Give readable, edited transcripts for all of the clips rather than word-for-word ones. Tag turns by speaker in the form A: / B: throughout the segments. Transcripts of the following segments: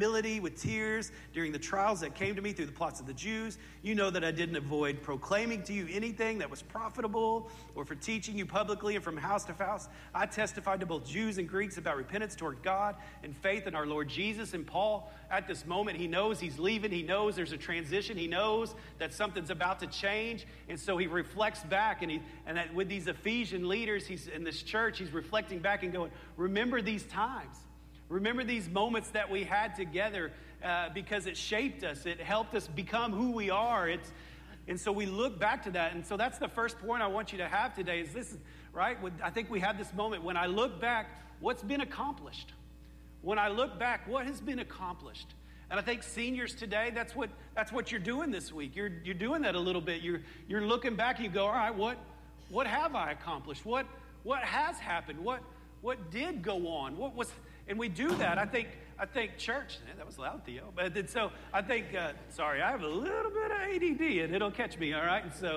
A: humility, with tears during the trials that came to me through the plots of the Jews. You know that I didn't avoid proclaiming to you anything that was profitable or for teaching you publicly and from house to house. I testified to both Jews and Greeks about repentance toward God and faith in our Lord Jesus. And Paul, at this moment, he knows he's leaving. He knows there's a transition. He knows that something's about to change. And so he reflects back, and that with these Ephesian leaders, he's in this church, he's reflecting back and going, remember these times. Remember these moments that we had together because it shaped us. It helped us become who we are. And so we look back to that. And so that's the first point I want you to have today is this, right? I think we have this moment. When I look back, what's been accomplished? When I look back, what has been accomplished? And I think seniors today, that's what you're doing this week. You're doing that a little bit. You're looking back and you go, all right, what have I accomplished? What has happened? What did go on? And we do that. I think church, that was loud, Theo. But so I think, sorry, I have a little bit of ADD and it'll catch me, all right? And so,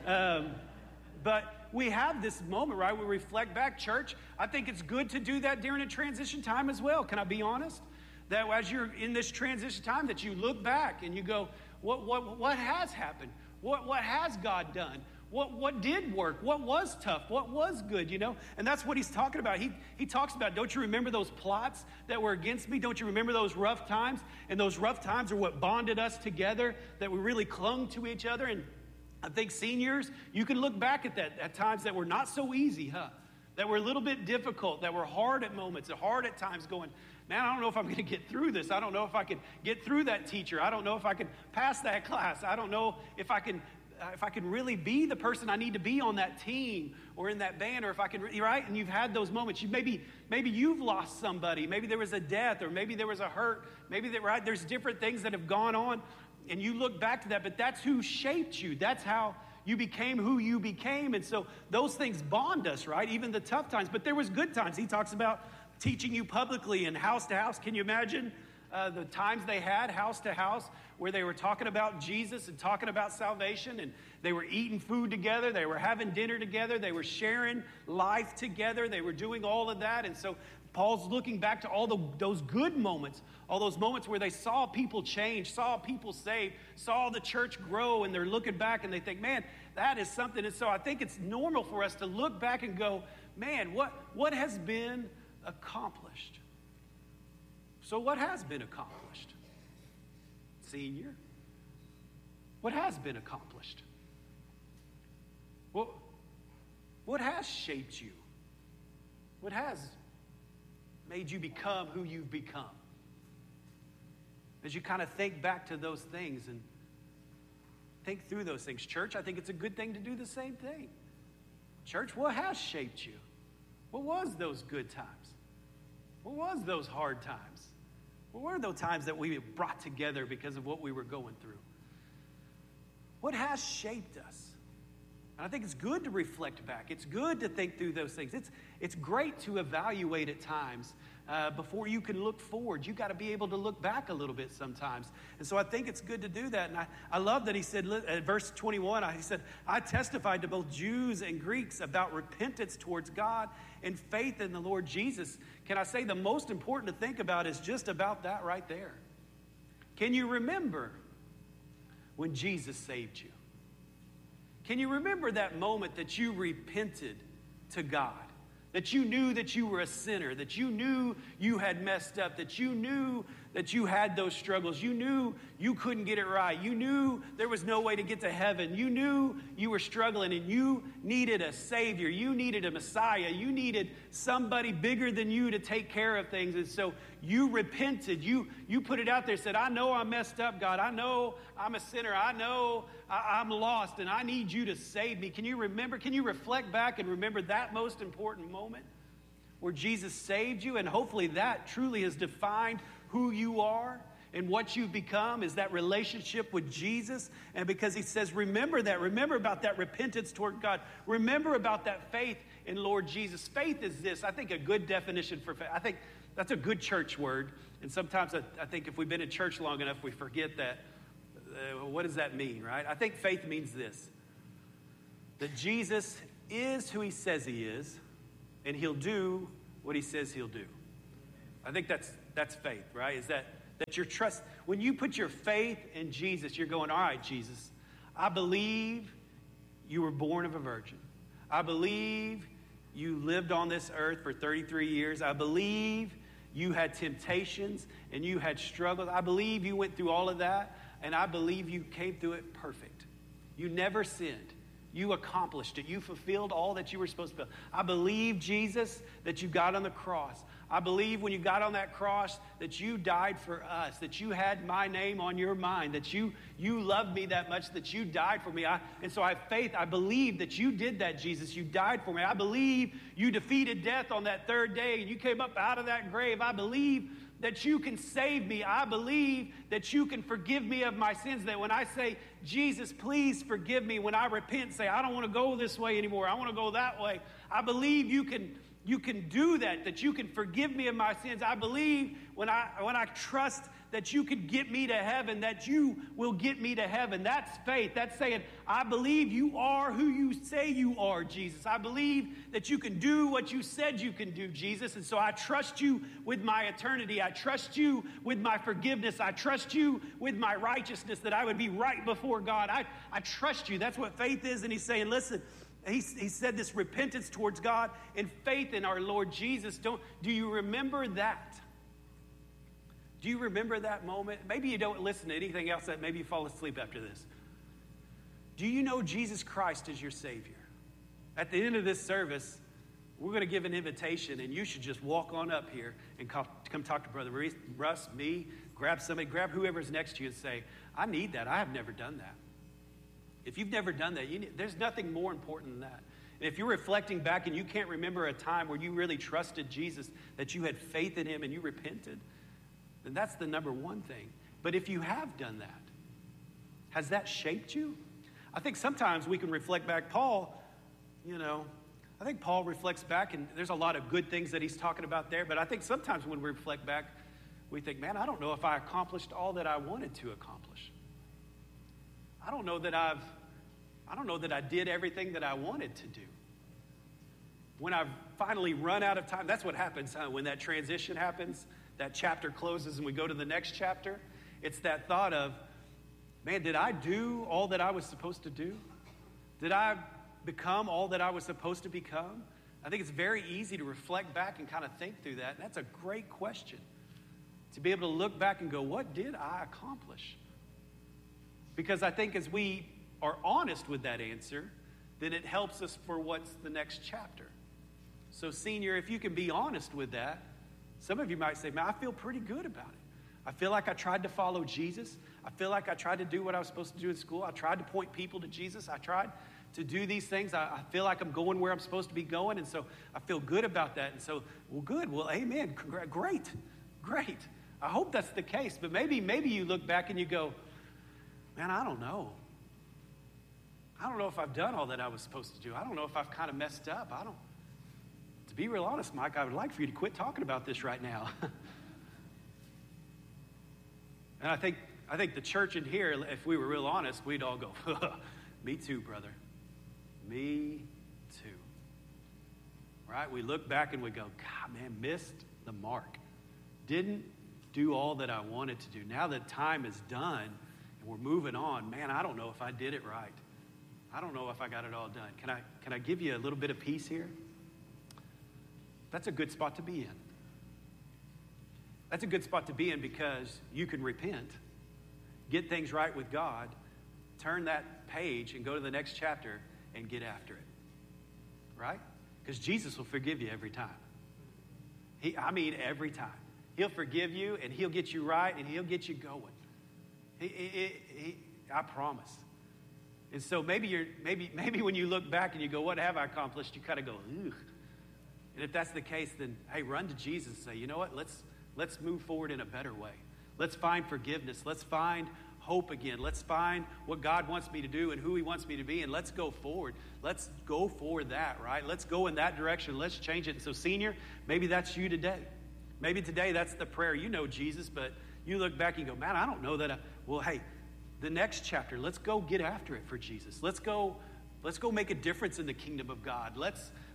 A: but we have this moment, right? We reflect back. Church, I think it's good to do that during a transition time as well. Can I be honest? That as you're in this transition time, that you look back and you go, what has happened? What has God done? What did work? What was tough? What was good, you know? And that's what he's talking about. He talks about, don't you remember those plots that were against me? Don't you remember those rough times? And those rough times are what bonded us together, that we really clung to each other. And I think seniors, you can look back at that, at times that were not so easy, that were a little bit difficult, that were hard at moments, hard at times, going, man, I don't know if I'm going to get through this. I don't know if I can get through that teacher. I don't know if I can pass that class. I don't know if I can really be the person I need to be on that team or in that band, or if I can, right? And you've had those moments. Maybe you've lost somebody. Maybe there was a death, or maybe there was a hurt. Maybe right? There's different things that have gone on, and you look back to that, but that's who shaped you. That's how you became who you became. And so those things bond us, right? Even the tough times, but there was good times. He talks about teaching you publicly and house to house. Can you imagine the times they had house to house where they were talking about Jesus and talking about salvation, and they were eating food together, they were having dinner together, they were sharing life together, they were doing all of that. And so Paul's looking back to all those good moments, all those moments where they saw people change, saw people saved, saw the church grow, and they're looking back and they think, man, that is something. And so I think it's normal for us to look back and go, man, what has been accomplished? So what has been accomplished? Senior, what has been accomplished? What has shaped you? What has made you become who you've become? As you kind of think back to those things and think through those things. Church, I think it's a good thing to do the same thing. Church, what has shaped you? What was those good times? What was those hard times? What were those times that we brought together because of what we were going through? What has shaped us? And I think it's good to reflect back. It's good to think through those things. It's great to evaluate at times before you can look forward. You've got to be able to look back a little bit sometimes. And so I think it's good to do that. And I love that he said, at verse 21, he said, I testified to both Jews and Greeks about repentance towards God and faith in the Lord Jesus. Can I say the most important to think about is just about that right there? Can you remember when Jesus saved you? Can you remember that moment that you repented to God? That you knew that you were a sinner, that you knew you had messed up, that you knew that you had those struggles. You knew you couldn't get it right. You knew there was no way to get to heaven. You knew you were struggling and you needed a Savior. You needed a Messiah. You needed somebody bigger than you to take care of things. And so you repented. You put it out there, said, I know I messed up, God. I know I'm a sinner. I know I'm lost and I need you to save me. Can you remember? Can you reflect back and remember that most important moment where Jesus saved you? And hopefully that truly has defined who you are and what you've become, is that relationship with Jesus. And because he says, remember that. Remember about that repentance toward God. Remember about that faith in Lord Jesus. Faith is this. I think a good definition for faith. I think that's a good church word. And sometimes I think if we've been in church long enough, we forget that. What does that mean, right? I think faith means this. That Jesus is who he says he is, and he'll do what he says he'll do. I think that's faith, right? Is that That your trust, when you put your faith in Jesus, you're going, all right, Jesus, I believe you were born of a virgin. I believe you lived on this earth for 33 years. I believe you had temptations and you had struggles. I believe you went through all of that, and I believe you came through it perfect. You never sinned. You accomplished it. You fulfilled all that you were supposed to fulfill. I believe, Jesus, that you got on the cross. I believe when you got on that cross that you died for us, that you had my name on your mind, that you loved me that much, that you died for me. And so I have faith. I believe that you did that, Jesus. You died for me. I believe you defeated death on that third day and you came up out of that grave. I believe that you can save me. I believe that you can forgive me of my sins. That when I say, Jesus, please forgive me, when I repent, say, I don't want to go this way anymore. I want to go that way. I believe you can do that you can forgive me of my sins. I believe when I trust that you could get me to heaven, that you will get me to heaven. That's faith. That's saying, I believe you are who you say you are, Jesus. I believe that you can do what you said you can do, Jesus. And so I trust you with my eternity. I trust you with my forgiveness. I trust you with my righteousness, that I would be right before God. I trust you. That's what faith is. And he's saying, listen, he said this repentance towards God and faith in our Lord Jesus. Do you remember that? Do you remember that moment? Maybe you don't listen to anything else, that maybe you fall asleep after this. Do you know Jesus Christ is your Savior? At the end of this service, we're going to give an invitation, and you should just walk on up here and come talk to Brother Russ, me, grab somebody, grab whoever's next to you and say, I need that. I have never done that. If you've never done that, there's nothing more important than that. And if you're reflecting back and you can't remember a time where you really trusted Jesus, that you had faith in him and you repented, then that's the number one thing. But if you have done that, has that shaped you? I think sometimes we can reflect back. Paul, I think Paul reflects back, and there's a lot of good things that he's talking about there, but I think sometimes when we reflect back, we think, man, I don't know if I accomplished all that I wanted to accomplish. I don't know that I did everything that I wanted to do. When I've finally run out of time, that's what happens, when that transition happens, that chapter closes and we go to the next chapter. It's that thought of, man, did I do all that I was supposed to do? Did I become all that I was supposed to become? I think it's very easy to reflect back and kind of think through that. And that's a great question. To be able to look back and go, what did I accomplish? Because I think as we are honest with that answer, then it helps us for what's the next chapter. So, senior, if you can be honest with that, some of you might say, man, I feel pretty good about it. I feel like I tried to follow Jesus. I feel like I tried to do what I was supposed to do in school. I tried to point people to Jesus. I tried to do these things. I feel like I'm going where I'm supposed to be going, and so I feel good about that. And so, well, good. Well, amen. Great. I hope that's the case. But maybe you look back and you go, man, I don't know. I don't know if I've done all that I was supposed to do. I don't know if I've kind of messed up. To be real honest, Mike, I would like for you to quit talking about this right now. And I think the church in here, if we were real honest, we'd all go, me too, brother. Me too. Right? We look back and we go, God, man, missed the mark. Didn't do all that I wanted to do. Now that time is done and we're moving on, man, I don't know if I did it right. I don't know if I got it all done. Can I give you a little bit of peace here? That's a good spot to be in. That's a good spot to be in because you can repent, get things right with God, turn that page and go to the next chapter and get after it. Right? Because Jesus will forgive you every time. Every time. He'll forgive you and he'll get you right and he'll get you going. I promise. And so maybe when you look back and you go, what have I accomplished? You kind of go, ugh. And if that's the case, then, hey, run to Jesus and say, you know what? Let's move forward in a better way. Let's find forgiveness. Let's find hope again. Let's find what God wants me to do and who he wants me to be, and let's go forward. Let's go for that, right? Let's go in that direction. Let's change it. And so, senior, maybe that's you today. Maybe today that's the prayer. You know Jesus, but you look back and you go, man, I don't know that. Well, hey, the next chapter, let's go get after it for Jesus. Let's go make a difference in the kingdom of God. Let's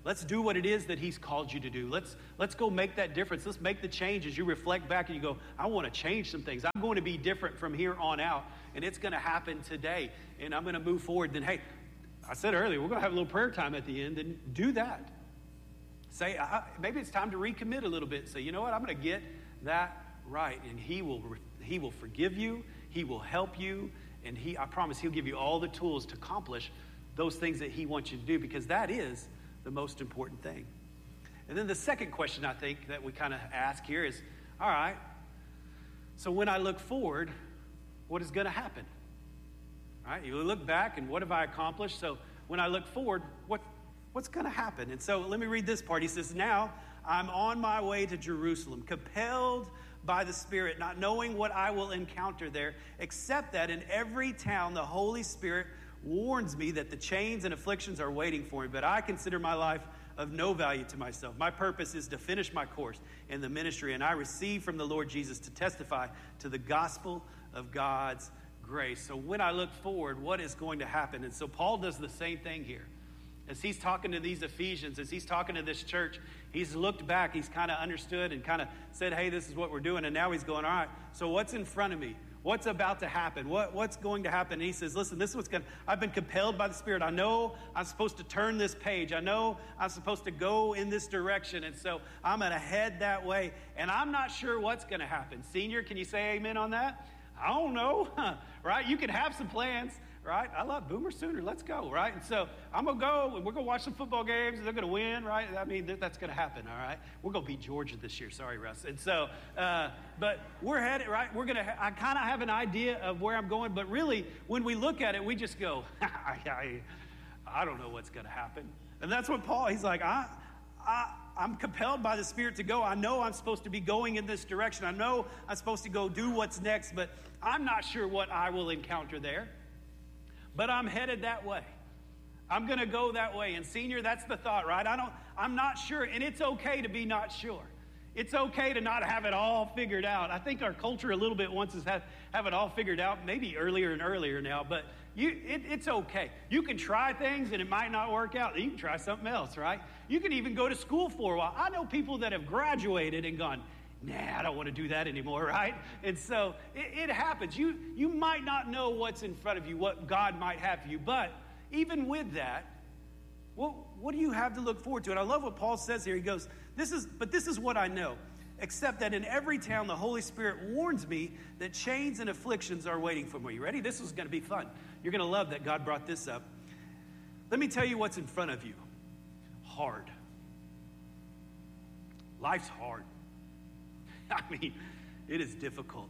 A: Let's do what it is that he's called you to do. Let's go make that difference. Let's make the change as you reflect back and you go, I want to change some things. I'm going to be different from here on out, and it's going to happen today, and I'm going to move forward. Then, hey, I said earlier, we're going to have a little prayer time at the end, and do that. Say, maybe it's time to recommit a little bit. Say, you know what, I'm going to get that right, and he will forgive you, he will help you, and I promise he'll give you all the tools to accomplish those things that he wants you to do, because that is the most important thing. And then the second question I think that we kind of ask here is, all right, so when I look forward, what is going to happen? All right, you look back and what have I accomplished? So when I look forward, what's going to happen? And so let me read this part. He says, now I'm on my way to Jerusalem, compelled by the Spirit, not knowing what I will encounter there, except that in every town the Holy Spirit warns me that the chains and afflictions are waiting for me, but I consider my life of no value to myself. My purpose is to finish my course in the ministry, and I receive from the Lord Jesus to testify to the gospel of God's grace. So when I look forward, what is going to happen? And so Paul does the same thing here. As he's talking to these Ephesians, as he's talking to this church, he's looked back, he's kind of understood and kind of said, hey, this is what we're doing. And now he's going, all right, so what's in front of me? What's about to happen? What's going to happen? And he says, listen, this is what's going to, I've been compelled by the Spirit. I know I'm supposed to turn this page. I know I'm supposed to go in this direction. And so I'm going to head that way. And I'm not sure what's going to happen. Senior, can you say amen on that? I don't know, right? You can have some plans, right? I love Boomer Sooner. Let's go, right? And so I'm going to go, and we're going to watch some football games, and they're going to win, right? I mean, that's going to happen, all right? We're going to beat Georgia this year. Sorry, Russ. And so, but we're headed, right? We're going to, I kind of have an idea of where I'm going, but really, when we look at it, we just go, I don't know what's going to happen. And that's what Paul, he's like, I'm compelled by the Spirit to go. I know I'm supposed to be going in this direction. I know I'm supposed to go do what's next, but I'm not sure what I will encounter there. But I'm headed that way. I'm going to go that way. And senior, that's the thought, right? I'm not sure. And it's okay to be not sure. It's okay to not have it all figured out. I think our culture a little bit wants us to have it all figured out, maybe earlier and earlier now, but it's okay. You can try things and it might not work out. You can try something else, right? You can even go to school for a while. I know people that have graduated and gone, nah, I don't want to do that anymore, right? And so it happens. You might not know what's in front of you, what God might have for you, but even with that, what do you have to look forward to? And I love what Paul says here. He goes, this is what I know, except that in every town the Holy Spirit warns me that chains and afflictions are waiting for me. You ready? This is going to be fun. You're going to love that God brought this up. Let me tell you what's in front of you. Hard. Life's hard. I mean, it is difficult.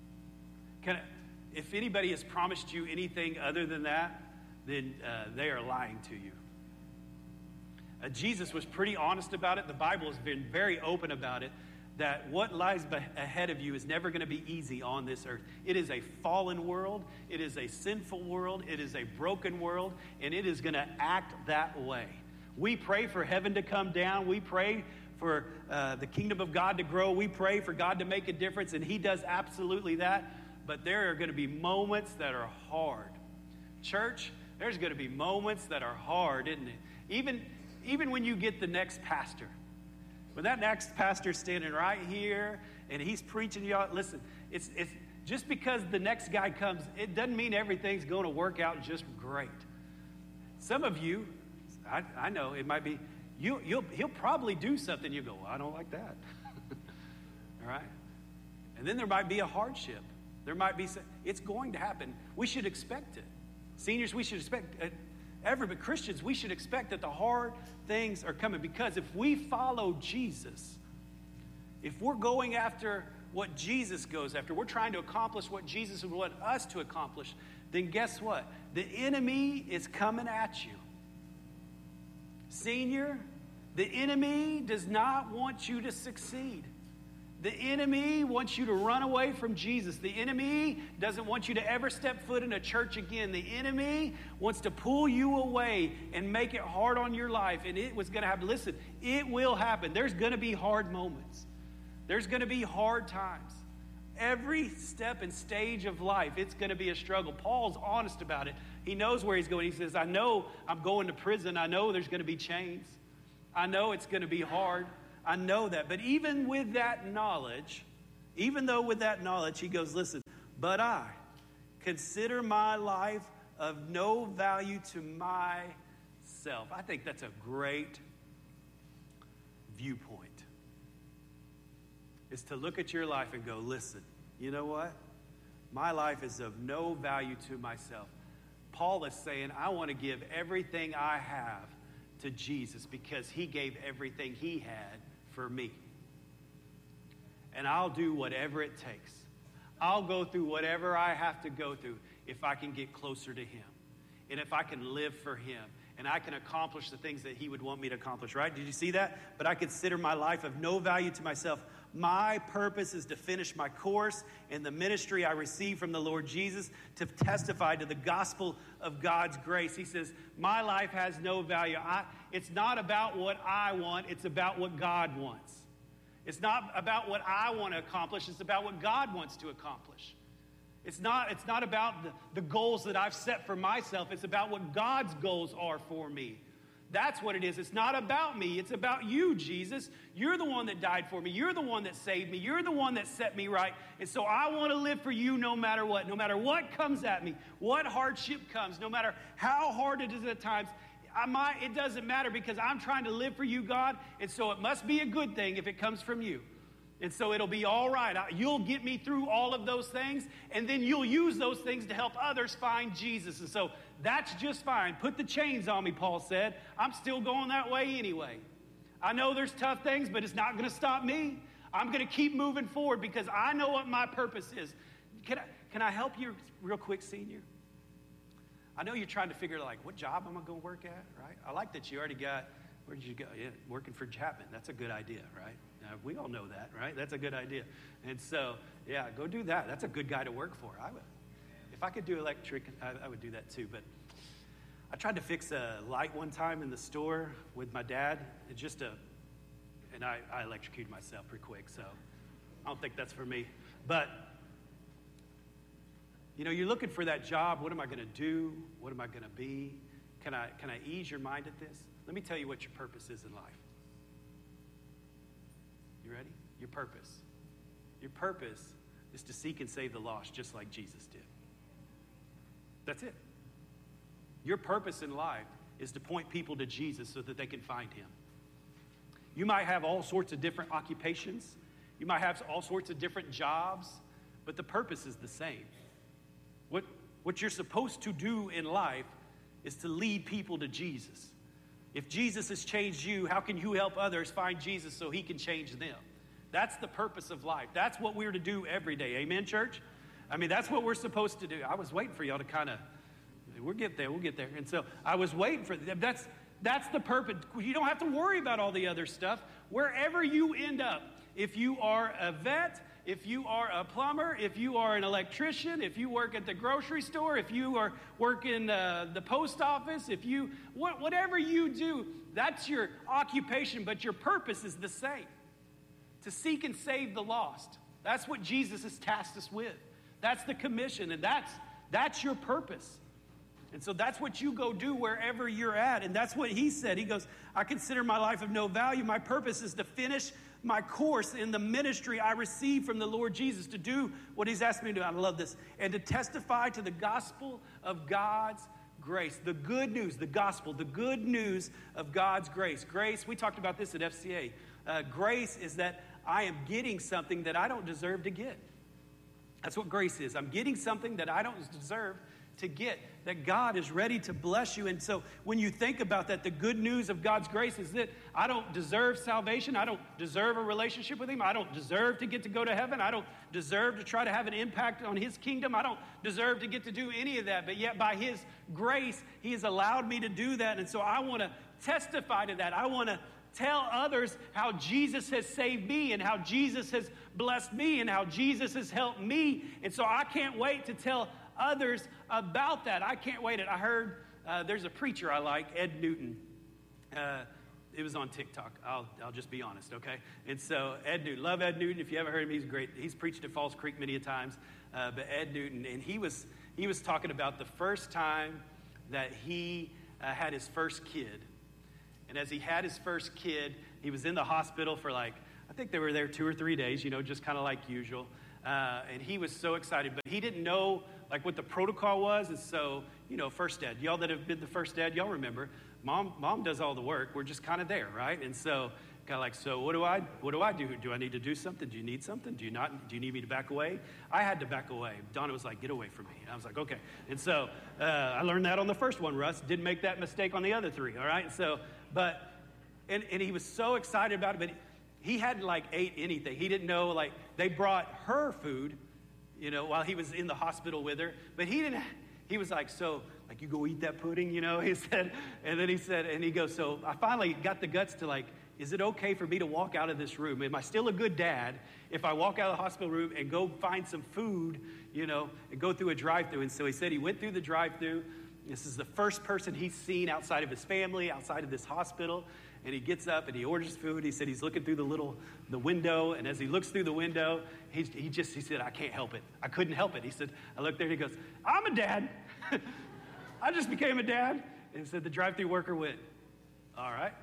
A: If anybody has promised you anything other than that, then they are lying to you. Jesus was pretty honest about it. The Bible has been very open about it, that what lies ahead of you is never going to be easy on this earth. It is a fallen world. It is a sinful world. It is a broken world, and it is going to act that way. We pray for heaven to come down. We pray for the kingdom of God to grow. We pray for God to make a difference, and he does absolutely that. But there are going to be moments that are hard. Church, there's going to be moments that are hard, isn't it? Even when you get the next pastor. When that next pastor's standing right here and he's preaching y'all, listen, it's just because the next guy comes, it doesn't mean everything's going to work out just great. Some of you, I know it might be, he'll probably do something. You go, well, I don't like that. All right? And then there might be a hardship. There might be, it's going to happen. We should expect it. Seniors, we should expect but Christians, we should expect that the hard things are coming, because if we follow Jesus, if we're going after what Jesus goes after, we're trying to accomplish what Jesus would want us to accomplish, then guess what? The enemy is coming at you. Senior, the enemy does not want you to succeed. The enemy wants you to run away from Jesus. The enemy doesn't want you to ever step foot in a church again. The enemy wants to pull you away and make it hard on your life. And it was going to happen. Listen, it will happen. There's going to be hard moments. There's going to be hard times. Every step and stage of life, it's going to be a struggle. Paul's honest about it. He knows where he's going. He says, I know I'm going to prison. I know there's going to be chains. I know it's going to be hard. I know that. But even with that knowledge, he goes, listen, but I consider my life of no value to myself. I think that's a great viewpoint. Is to look at your life and go, listen, you know what? My life is of no value to myself. Paul is saying, I want to give everything I have to Jesus because he gave everything he had for me. And I'll do whatever it takes. I'll go through whatever I have to go through if I can get closer to him. And if I can live for him. And I can accomplish the things that he would want me to accomplish, right? Did you see that? But I consider my life of no value to myself. My purpose is to finish my course in the ministry I received from the Lord Jesus to testify to the gospel of God's grace. He says, my life has no value. It's not about what I want. It's about what God wants. It's not about what I want to accomplish. It's about what God wants to accomplish. It's not about the goals that I've set for myself. It's about what God's goals are for me. That's what it is. It's not about me. It's about you, Jesus. You're the one that died for me. You're the one that saved me. You're the one that set me right. And so I want to live for you no matter what comes at me, what hardship comes, no matter how hard it is at times. It doesn't matter because I'm trying to live for you, God. And so it must be a good thing if it comes from you. And so it'll be all right. You'll get me through all of those things, and then you'll use those things to help others find Jesus. And so that's just fine. Put the chains on me, Paul said. I'm still going that way anyway. I know there's tough things, but it's not going to stop me. I'm going to keep moving forward because I know what my purpose is. Can I help you real quick, senior? I know you're trying to figure like, what job am I going to work at, right? I like that you already got, where did you go? Yeah, working for Chapman. That's a good idea, right? We all know that, right? That's a good idea. And so, yeah, go do that. That's a good guy to work for. I would. If I could do electric, I would do that too. But I tried to fix a light one time in the store with my dad. And I electrocuted myself pretty quick, so I don't think that's for me. But, you know, you're looking for that job. What am I going to do? What am I going to be? Can I ease your mind at this? Let me tell you what your purpose is in life. You ready? Your purpose. Your purpose is to seek and save the lost, just like Jesus did. That's it. Your purpose in life is to point people to Jesus so that they can find him. You might have all sorts of different occupations. You might have all sorts of different jobs, but the purpose is the same. What you're supposed to do in life is to lead people to Jesus. If Jesus has changed you, how can you help others find Jesus so he can change them? That's the purpose of life. That's what we're to do every day. Amen, church? I mean, that's what we're supposed to do. I was waiting for y'all to kind of, we'll get there. And so I was waiting for that's the purpose. You don't have to worry about all the other stuff. Wherever you end up, if you are a vet, if you are a plumber, if you are an electrician, if you work at the grocery store, if you are working the post office, whatever you do, that's your occupation, but your purpose is the same. To seek and save the lost. That's what Jesus has tasked us with. That's the commission, and that's your purpose. And so that's what you go do wherever you're at. And that's what he said. He goes, I consider my life of no value. My purpose is to finish my course in the ministry I received from the Lord Jesus, to do what he's asked me to do. I love this. And to testify to the gospel of God's grace. The good news, the gospel, the good news of God's grace. Grace, we talked about this at FCA. Grace is that I am getting something that I don't deserve to get. That's what grace is. I'm getting something that I don't deserve to get, that God is ready to bless you. And so when you think about that, the good news of God's grace is that I don't deserve salvation. I don't deserve a relationship with him. I don't deserve to get to go to heaven. I don't deserve to try to have an impact on his kingdom. I don't deserve to get to do any of that. But yet by his grace, he has allowed me to do that. And so I want to testify to that. I want to tell others how Jesus has saved me and how Jesus has blessed me and how Jesus has helped me. And so I can't wait to tell others about that. I can't wait. I heard there's a preacher I like, Ed Newton. It was on TikTok. I'll just be honest, okay? And so Ed Newton, love Ed Newton. If you haven't heard him, he's great. He's preached at Falls Creek many a times. But Ed Newton, and he was talking about the first time that he had his first kid. And as he had his first kid, he was in the hospital for I think they were there 2 or 3 days, just kind of like usual. And he was so excited, but he didn't know what the protocol was. And so, first dad, y'all that have been the first dad, y'all remember, mom does all the work. We're just kind of there, right? And so kind of so what do I do? Do I need to do something? Do you need something? Do you need me to back away? I had to back away. Donna was like, get away from me. And I was like, okay. And so I learned that on the first one, Russ. Didn't make that mistake on the other 3, all right? So, and he was so excited about it, but he hadn't ate anything. He didn't know, they brought her food, while he was in the hospital with her, but he was like, so, you go eat that pudding, he said, and then he goes, so I finally got the guts to is it okay for me to walk out of this room? Am I still a good dad if I walk out of the hospital room and go find some food, and go through a drive-thru? And so he said he went through the drive-thru. This is the first person he's seen outside of his family, outside of this hospital. And he gets up and he orders food. He said he's looking through the window. And as he looks through the window, he said, I can't help it. I couldn't help it. He said, I looked there and he goes, I'm a dad. I just became a dad. And he said the drive-thru worker went, all right.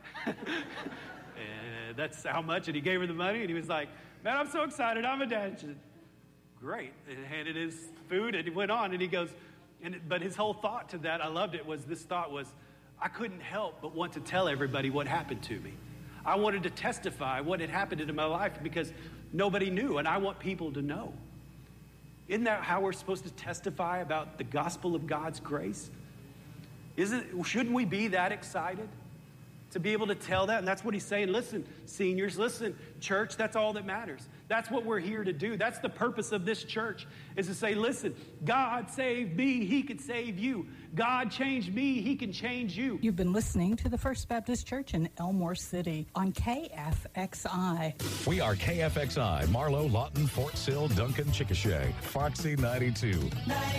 A: And that's how much. And he gave her the money. And he was like, man, I'm so excited. I'm a dad. And she said, great. And handed his food and he went on. And he goes, but his whole thought to that, I loved it, was this thought was, I couldn't help but want to tell everybody what happened to me. I wanted to testify what had happened in my life because nobody knew, and I want people to know. Isn't that how we're supposed to testify about the gospel of God's grace? Shouldn't we be that excited to be able to tell that? And that's what he's saying. Listen, seniors, listen, church, that's all that matters. That's what we're here to do. That's the purpose of this church, is to say, listen, God saved me, he can save you. God changed me, he can change you.
B: You've been listening to the First Baptist Church in Elmore City on KFXI.
C: We are KFXI, Marlow, Lawton, Fort Sill, Duncan, Chickasha, Foxy 92.